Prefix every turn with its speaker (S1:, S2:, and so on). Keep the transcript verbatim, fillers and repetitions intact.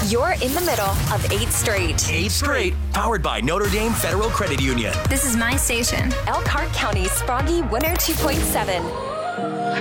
S1: You're in the middle of eight straight.
S2: Eight straight, powered by Notre Dame Federal Credit Union.
S3: This is my station.
S1: Elkhart County Sproggy one oh two point seven.